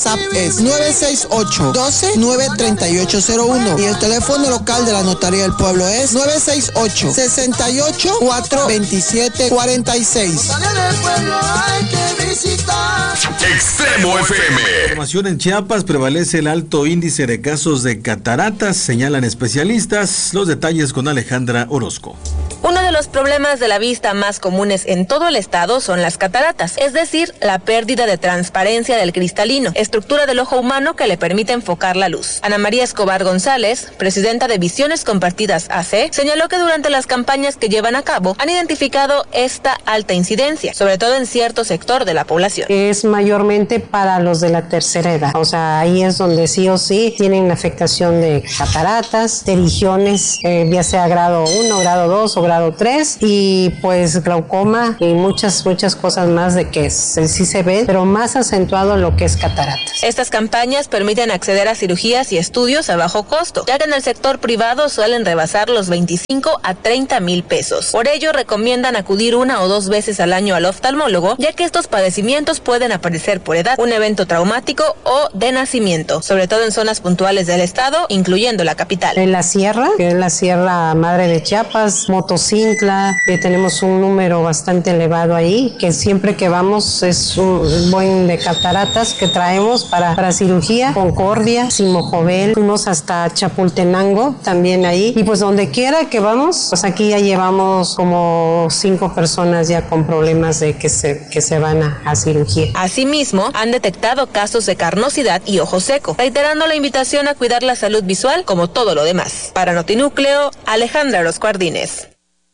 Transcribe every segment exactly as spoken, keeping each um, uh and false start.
WhatsApp es nueve seis ocho, uno dos, nueve tres ocho cero uno y el teléfono local de la Notaría del Pueblo es nueve seis ocho, seis ocho, cuatro dos siete cuatro seis. Extremo F M. Información en Chiapas, prevalece el alto índice de casos de cataratas, señalan especialistas. Los detalles con Alejandra Orozco. Uno de los problemas de la vista más comunes en todo el estado son las cataratas, es decir, la pérdida de transparencia del cristalino, estructura del ojo humano que le permite enfocar la luz. Ana María Escobar González, presidenta de Visiones Compartidas A C, señaló que durante las campañas que llevan a cabo han identificado esta alta incidencia, sobre todo en cierto sector de la población. Es mayormente para los de la tercera edad, o sea, ahí es donde sí o sí tienen la afectación de cataratas, de regiones, eh, ya sea grado uno, grado dos o grado tres, y pues glaucoma y muchas, muchas cosas más de que sí, sí se ve, pero más acentuado lo que es cataratas. Estas campañas permiten acceder a cirugías y estudios a bajo costo, ya que en el sector privado suelen rebasar los veinticinco a treinta mil pesos. Por ello, recomiendan acudir una o dos veces al año al oftalmólogo, ya que estos padecimientos pueden aparecer por edad, un evento traumático o de nacimiento, sobre todo en zonas puntuales del estado, incluyendo la capital. En la sierra, que es la Sierra Madre de Chiapas, Motocintla, que tenemos un número bastante elevado ahí, que siempre que vamos es un buen de cataratas que traemos para, para cirugía. Concordia, Simojovel, fuimos hasta Chapultenango también ahí, y pues donde quiera que vamos, pues aquí ya llevamos como cinco personas ya con problemas de que se, que se van a, a cirugía. Asimismo, han detectado casos de carnosidad y ojo seco, reiterando la invitación a cuidar la salud visual como todo lo demás. Para Notinúcleo, Alejandra Orozco Ardínez.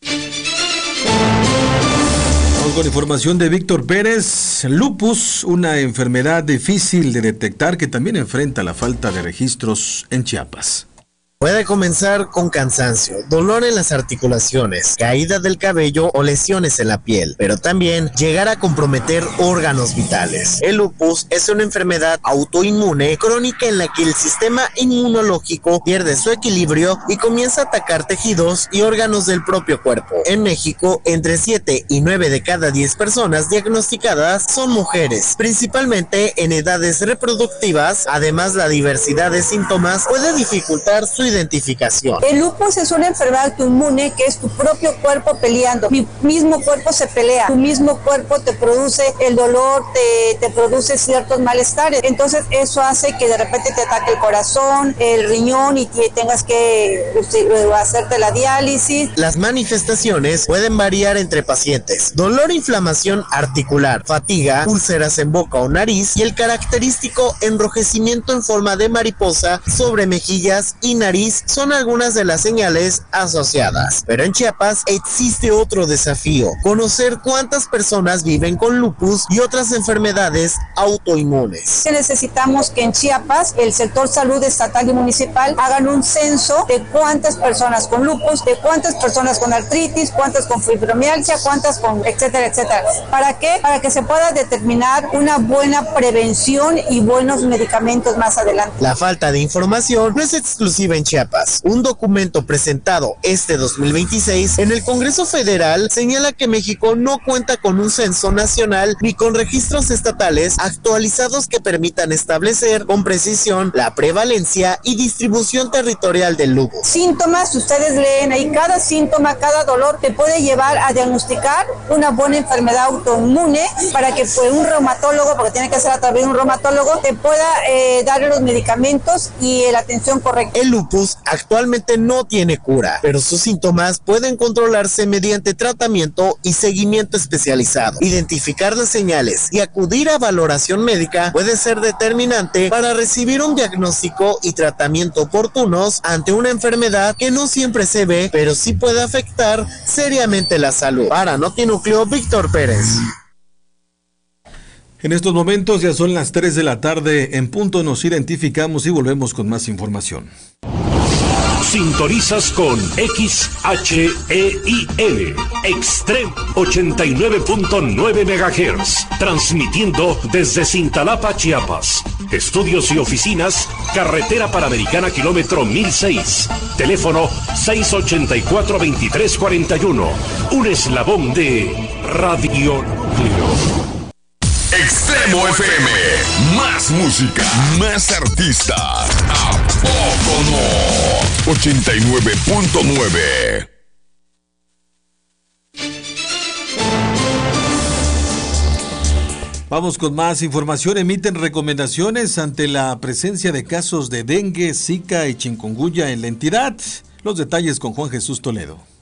Vamos con información de Víctor Pérez. Lupus, una enfermedad difícil de detectar que también enfrenta la falta de registros en Chiapas. Puede comenzar con cansancio, dolor en las articulaciones, caída del cabello o lesiones en la piel, pero también llegar a comprometer órganos vitales. El lupus es una enfermedad autoinmune crónica en la que el sistema inmunológico pierde su equilibrio y comienza a atacar tejidos y órganos del propio cuerpo. En México, entre siete y nueve de cada diez personas diagnosticadas son mujeres, principalmente en edades reproductivas. Además, la diversidad de síntomas puede dificultar su identificación. El lupus es una enfermedad autoinmune que es tu propio cuerpo peleando. Mi mismo cuerpo se pelea. Tu mismo cuerpo te produce el dolor, te, te produce ciertos malestares. Entonces eso hace que de repente te ataque el corazón, el riñón y que tengas que hacerte la diálisis. Las manifestaciones pueden variar entre pacientes. Dolor, inflamación articular, fatiga, úlceras en boca o nariz y el característico enrojecimiento en forma de mariposa sobre mejillas y nariz son algunas de las señales asociadas. Pero en Chiapas existe otro desafío: conocer cuántas personas viven con lupus y otras enfermedades autoinmunes. Necesitamos que en Chiapas el sector salud estatal y municipal hagan un censo de cuántas personas con lupus, de cuántas personas con artritis, cuántas con fibromialgia, cuántas con etcétera, etcétera. ¿Para qué? Para que se pueda determinar una buena prevención y buenos medicamentos más adelante. La falta de información no es exclusiva en Chiapas. Un documento presentado este dos mil veintiséis en el Congreso Federal señala que México no cuenta con un censo nacional ni con registros estatales actualizados que permitan establecer con precisión la prevalencia y distribución territorial del lupus. Síntomas, ustedes leen ahí, cada síntoma, cada dolor te puede llevar a diagnosticar una buena enfermedad autoinmune para que pues, un reumatólogo, porque tiene que ser a través de un reumatólogo, te pueda eh, dar los medicamentos y la atención correcta. El lupus actualmente no tiene cura, pero sus síntomas pueden controlarse mediante tratamiento y seguimiento especializado. Identificar las señales y acudir a valoración médica puede ser determinante para recibir un diagnóstico y tratamiento oportunos ante una enfermedad que no siempre se ve, pero sí puede afectar seriamente la salud. Para Notinúcleo, Víctor Pérez. En estos momentos ya son las tres de la tarde en punto, nos identificamos y volvemos con más información. Sintonizas con X H E I L, Extremo ochenta y nueve punto nueve megahertz, transmitiendo desde Cintalapa, Chiapas. Estudios y oficinas, Carretera Panamericana, kilómetro mil seis. Teléfono seis ochenta y cuatro, veintitrés cuarenta y uno. Un eslabón de Radio Núcleo. Extremo F M. Más música, más artistas. ¿A poco no? ochenta y nueve punto nueve. Vamos con más información. Emiten recomendaciones ante la presencia de casos de dengue, zika y chikungunya en la entidad. Los detalles con Juan Jesús Toledo.